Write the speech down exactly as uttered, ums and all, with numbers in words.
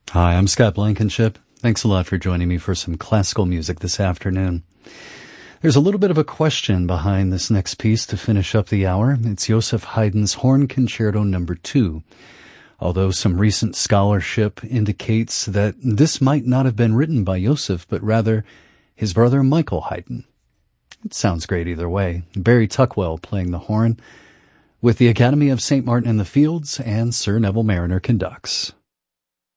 Hi, I'm Scott Blankenship. Thanks a lot for joining me for some classical music this afternoon. There's a little bit of a question behind this next piece to finish up the hour. It's Joseph Haydn's Horn Concerto Number Two. Although some recent scholarship indicates that this might not have been written by Joseph, but rather his brother Michael Haydn. It sounds great either way. Barry Tuckwell playing the horn with the Academy of Saint Martin in the Fields, and Sir Neville Mariner conducts.